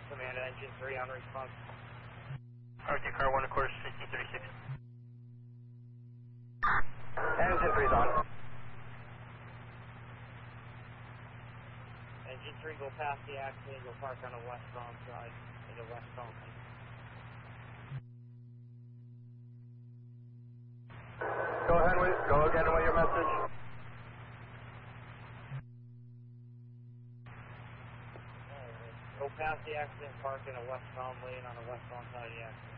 Command engine 3 on response. RT car 1 of course 6036. Engine 3's on. Engine 3 go past the accident, go park on the westbound side, in the westbound lane. Go again with your message. Go past the accident, park in a westbound lane on the westbound side of the accident.